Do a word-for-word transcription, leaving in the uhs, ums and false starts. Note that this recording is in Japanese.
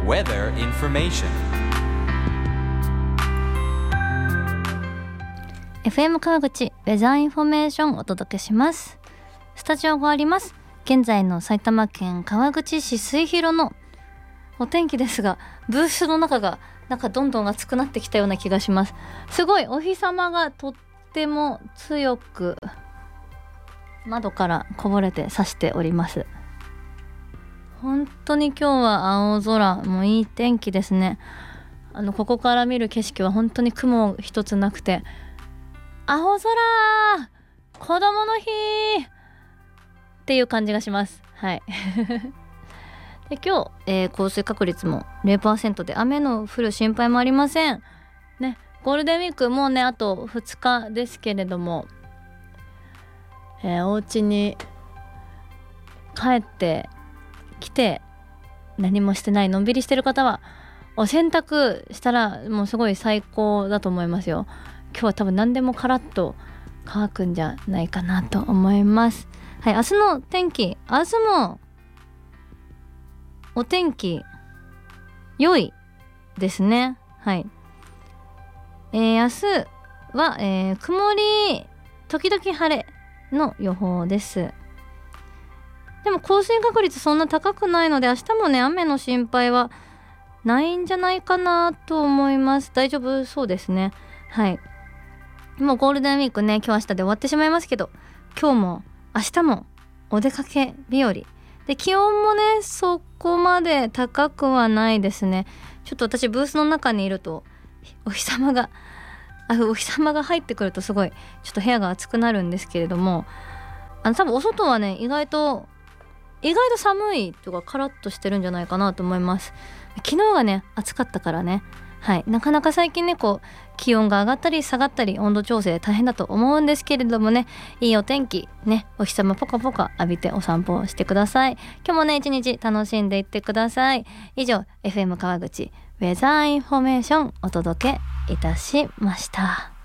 weather information. エフエム 川口ウェザーインフォメーションをお届けします。スタジオがあります。現在の埼玉県川口市水広のお天気ですが、ブースの中がなんかどんどん暑くなってきたような気がします。すごいお日様がとっても強く窓からこぼれて差しております。本当に今日は青空、もういい天気ですね。あのここから見る景色は本当に雲一つなくて、青空、子供の日っていう感じがします。はいで今日、えー、降水確率も ゼロパーセント で雨の降る心配もありませんね。ゴールデンウィークもうねあとふつかですけれども、えー、お家に帰ってきて何もしてないのんびりしてる方はお洗濯したらもうすごい最高だと思いますよ。今日は多分何でもカラッと乾くんじゃないかなと思います。はい、明日の天気、明日もお天気良いですね。はい、えー、明日は、えー、曇り時々晴れの予報です。でも降水確率そんな高くないので明日もね雨の心配はないんじゃないかなと思います。大丈夫そうですね。はい、もうゴールデンウィークね今日明日で終わってしまいますけど、今日も明日もお出かけ日和で、気温もねそこまで高くはないですね。ちょっと私ブースの中にいるとお日様があお日様が入ってくるとすごいちょっと部屋が暑くなるんですけれども、あの多分お外はね意外と意外と寒いとかカラッとしてるんじゃないかなと思います。昨日がね暑かったからね、はい、なかなか最近ねこう気温が上がったり下がったり温度調整大変だと思うんですけれどもね、いいお天気ね、お日様ポカポカ浴びてお散歩をしてください。今日もね一日楽しんでいってください。以上 エフエム 川口ウェザーインフォメーションお届けいたしました。